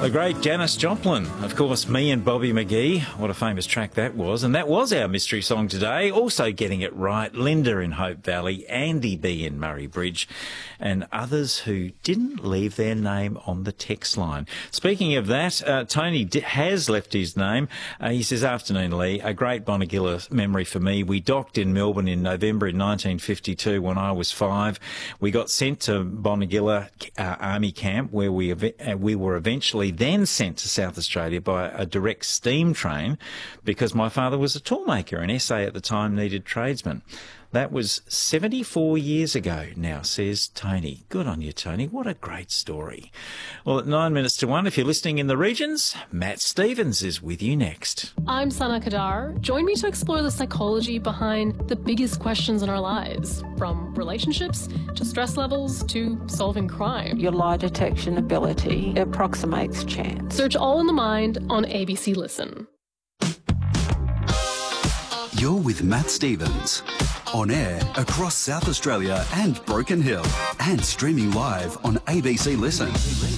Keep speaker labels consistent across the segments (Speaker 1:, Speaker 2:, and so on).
Speaker 1: The great Janis Joplin, of course, Me and Bobby McGee. What a famous track that was. And that was our mystery song today. Also getting it right, Linda in Hope Valley, Andy B in Murray Bridge, and others who didn't leave their name on the text line. Speaking of that, Tony has left his name. He says, "Afternoon, Lee. A great Bonegilla memory for me. We docked in Melbourne in November in 1952 when I was 5. We got sent to Bonegilla Army Camp where we were eventually then sent to South Australia by a direct steam train because my father was a toolmaker and SA at the time needed tradesmen." That was 74 years ago now, says Tony. Good on you, Tony. What a great story. Well, at 9 minutes to 1, if you're listening in the regions, Matt Stevens is with you next.
Speaker 2: I'm Sana Kadar. Join me to explore the psychology behind the biggest questions in our lives, from relationships to stress levels to solving crime.
Speaker 3: Your lie detection ability approximates chance.
Speaker 2: Search All in the Mind on ABC Listen.
Speaker 4: You're with Matt Stevens. On air across South Australia and Broken Hill. And streaming live on ABC Listen.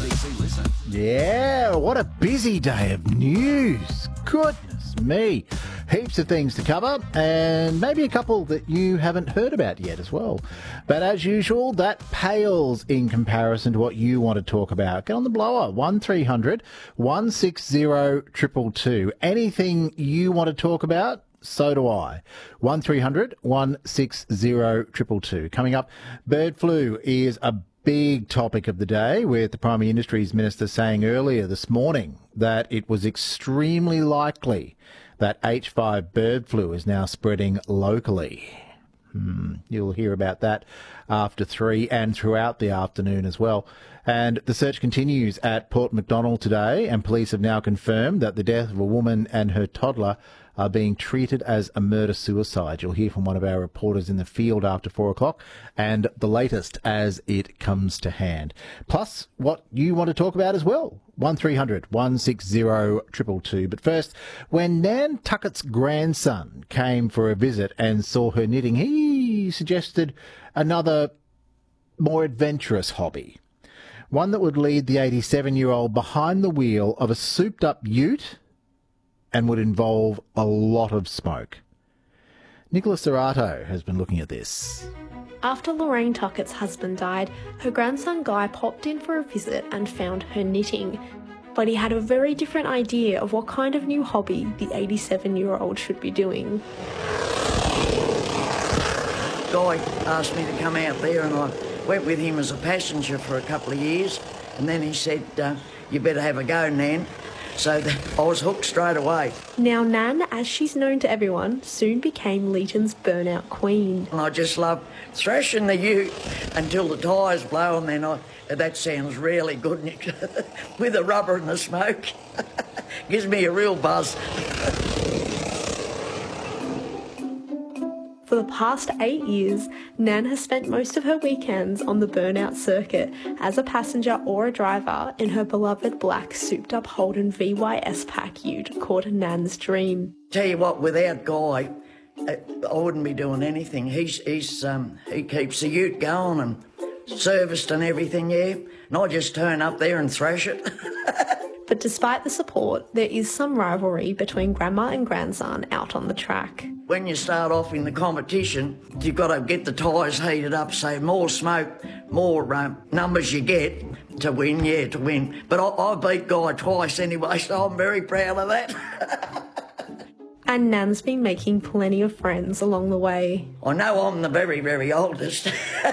Speaker 5: Yeah, what a busy day of news. Goodness me. Heaps of things to cover and maybe a couple that you haven't heard about yet as well. But as usual, that pales in comparison to what you want to talk about. Get on the blower, 1300 160 222. Anything you want to talk about? So do I. 1300 160 222. Coming up, bird flu is a big topic of the day, with the Primary Industries Minister saying earlier this morning that it was extremely likely that H5 bird flu is now spreading locally. You'll hear about that after 3 and throughout the afternoon as well. And the search continues at Port Macdonald today, and police have now confirmed that the death of a woman and her toddler are being treated as a murder-suicide. You'll hear from one of our reporters in the field after 4 o'clock, and the latest as it comes to hand. Plus, what you want to talk about as well. 1300 160 222. But first, when Nan Tuckett's grandson came for a visit and saw her knitting, he suggested another more adventurous hobby. One that would lead the 87-year-old behind the wheel of a souped-up ute and would involve a lot of smoke. Nicola Serrato has been looking at this.
Speaker 6: After Lorraine Tuckett's husband died, her grandson Guy popped in for a visit and found her knitting. But he had a very different idea of what kind of new hobby the 87-year-old should be doing.
Speaker 7: Guy asked me to come out there and I went with him as a passenger for a couple of years, and then he said, "You better have a go, Nan." So I was hooked straight away. Now
Speaker 6: Nan, as she's known to everyone, soon became Leeton's burnout queen.
Speaker 7: And I just love thrashing the ute until the tyres blow, and then that sounds really good with the rubber and the smoke. Gives me a real buzz.
Speaker 6: For the past 8 years, Nan has spent most of her weekends on the burnout circuit as a passenger or a driver in her beloved black souped-up Holden VYS pack ute called Nan's Dream.
Speaker 7: Tell you what, without Guy, I wouldn't be doing anything. He keeps the ute going and serviced and everything, yeah. And I just turn up there and thrash it.
Speaker 6: But despite the support, there is some rivalry between grandma and grandson out on the track.
Speaker 7: When you start off in the competition, you've got to get the tyres heated up, so more smoke, more numbers you get to win, to win. But I beat Guy twice anyway, so I'm very proud of that.
Speaker 6: And Nan's been making plenty of friends along the way.
Speaker 7: I know I'm the very, very oldest.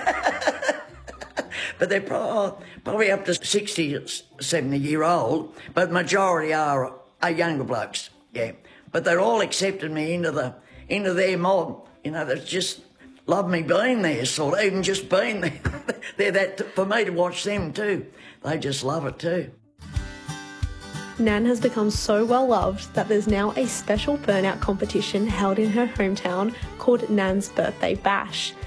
Speaker 7: But they're probably up to 60, 70-year-old, but majority are younger blokes, yeah. But they're all accepted me into their mob. You know, they just love me being there, sort of, even just being there. They're that, for me to watch them too. They just love it too.
Speaker 6: Nan has become so well loved that there's now a special burnout competition held in her hometown called Nan's Birthday Bash.